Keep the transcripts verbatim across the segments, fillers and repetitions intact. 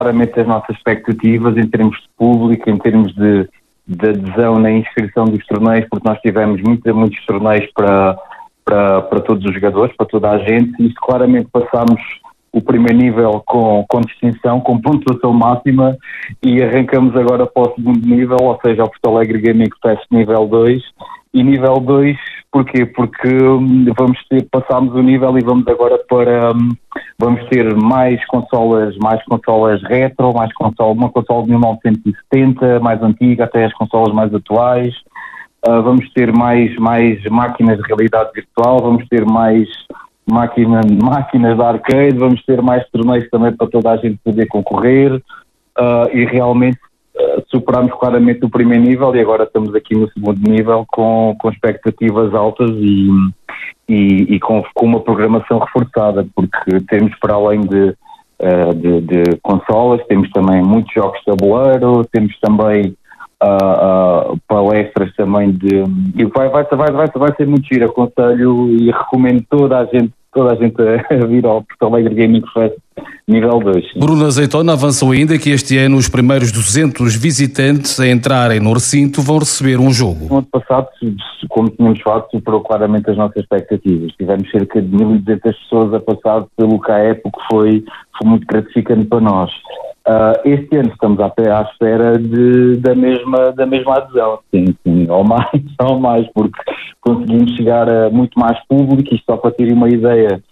claramente as nossas expectativas em termos de público, em termos de, de adesão na inscrição dos torneios, porque nós tivemos muito, muitos torneios para, para, para todos os jogadores, para toda a gente, e isto claramente passámos o primeiro nível com, com distinção, com pontuação máxima, e arrancamos agora para o segundo nível, ou seja, o Porto Alegre Gaming Fest nível dois. E nível dois, porquê? Porque hum, vamos ter, passámos o nível e vamos agora para, hum, vamos ter mais consolas, mais consolas retro, mais consola, uma consola de mil novecentos e setenta, mais antiga, até as consolas mais atuais. Uh, vamos ter mais, mais máquinas de realidade virtual, vamos ter mais máquina, máquinas de arcade, vamos ter mais torneios também para toda a gente poder concorrer, uh, e realmente uh, superámos claramente o primeiro nível e agora estamos aqui no segundo nível com, com expectativas altas e, e, e com, com uma programação reforçada, porque temos, para além de, uh, de, de consolas, temos também muitos jogos de tabuleiro, temos também Uh, uh, palestras também de... E vai, vai, vai, vai, vai ser muito giro, aconselho e recomendo toda a gente, toda a gente a vir ao Porto Alegre Gaming Fest nível dois. Bruno Azeitona avançou ainda que este ano os primeiros duzentos visitantes a entrarem no recinto vão receber um jogo. No ano passado, como tínhamos falado, superou claramente as nossas expectativas. Tivemos cerca de mil e duzentas pessoas a passar pelo K E P, o que foi, foi muito gratificante para nós. Uh, este ano estamos até à espera de, da, mesma, da mesma adesão, sim, sim, ou mais, ou mais, porque conseguimos chegar a muito mais público. E só para terem uma ideia,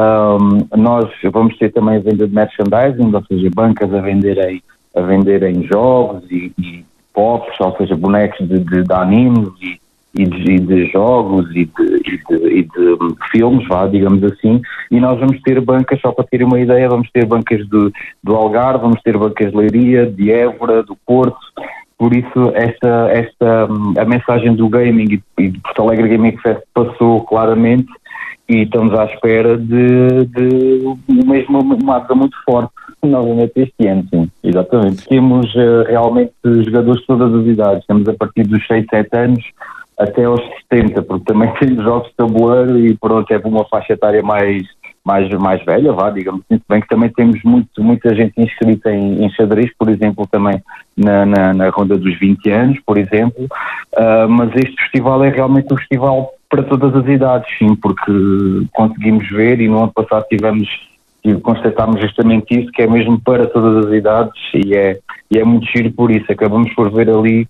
um, nós vamos ter também a venda de merchandising, ou seja, bancas a venderem, a venderem jogos e, e pops, ou seja, bonecos de, de, de animes e, e, de, e de jogos e de, e de, e de filmes, vá, digamos assim, e nós vamos ter bancas, só para terem uma ideia, vamos ter bancas do, do Algarve, vamos ter bancas de Leiria, de Évora, do Porto. Por isso esta, esta, a mensagem do gaming e do Porto Alegre Gaming Fest passou claramente e estamos à espera de, de, de mesmo uma ata muito forte novamente este ano, sim, exatamente. Temos uh, realmente jogadores de todas as idades, temos a partir dos seis, sete anos até aos setenta, porque também temos jogos de tabuleiro e pronto, é para uma faixa etária mais, mais, mais velha, vá, digamos assim, bem que também temos muito, muita gente inscrita em, em xadrez, por exemplo, também na, na, na ronda dos vinte anos, por exemplo, uh, mas este festival é realmente um festival para todas as idades, sim, porque conseguimos ver, e no ano passado tivemos, constatámos justamente isso, que é mesmo para todas as idades, e é, e é muito giro por isso, acabamos por ver ali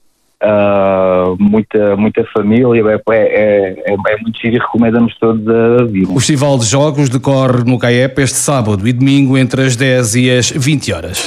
Uh, muita, muita família, é, é, é, é muito giro e recomendamos todos a vir. O Festival de Jogos decorre no K E P este sábado e domingo entre as dez e as vinte horas.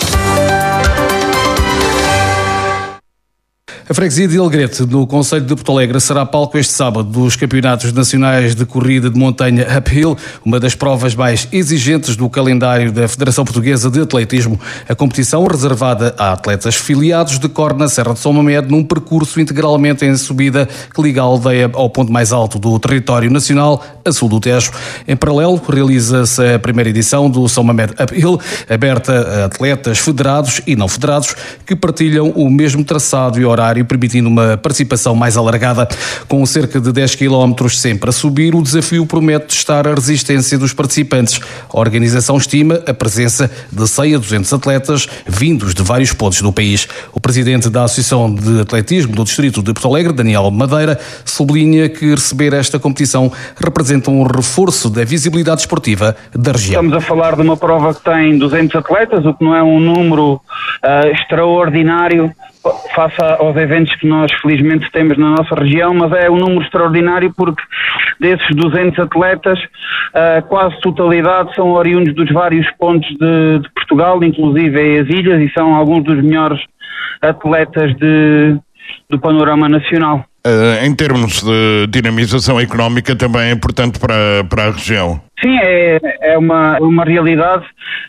A freguesia de Alegrete, no concelho de Porto Alegre, será palco este sábado dos Campeonatos Nacionais de Corrida de Montanha Uphill, uma das provas mais exigentes do calendário da Federação Portuguesa de Atletismo. A competição, reservada a atletas filiados, decorre na Serra de São Mamede, num percurso integralmente em subida que liga a aldeia ao ponto mais alto do território nacional, a sul do Tejo. Em paralelo, realiza-se a primeira edição do São Mamede Uphill, aberta a atletas federados e não federados que partilham o mesmo traçado e horário, permitindo uma participação mais alargada. Com cerca de dez quilómetros sempre a subir, o desafio promete testar a resistência dos participantes. A organização estima a presença de cem a duzentos atletas vindos de vários pontos do país. O presidente da Associação de Atletismo do Distrito de Porto Alegre, Daniel Madeira, sublinha que receber esta competição representa um reforço da visibilidade esportiva da região. Estamos a falar de uma prova que tem duzentos atletas, o que não é um número uh, extraordinário face aos eventos que nós felizmente temos na nossa região, mas é um número extraordinário porque desses duzentos atletas, a quase totalidade são oriundos dos vários pontos de, de Portugal, inclusive as ilhas, e são alguns dos melhores atletas de, do panorama nacional. Uh, em termos de dinamização económica também é importante para, para a região. Sim, é, é uma, uma realidade.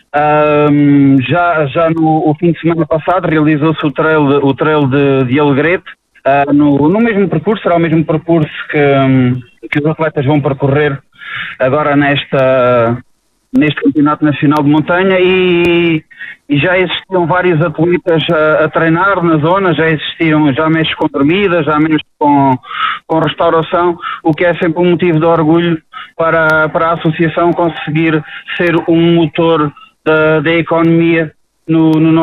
Um, já já no o fim de semana passado realizou-se o trail, o trail de, de Alegrete, uh, no, no mesmo percurso, será o mesmo percurso que, um, que os atletas vão percorrer agora nesta, neste Campeonato Nacional de Montanha, e, e já existiam vários atletas a, a treinar na zona, já existiam, já mexes com dormida, já mexes com, com restauração, o que é sempre um motivo de orgulho para, para a associação conseguir ser um motor da, da economia no, no nosso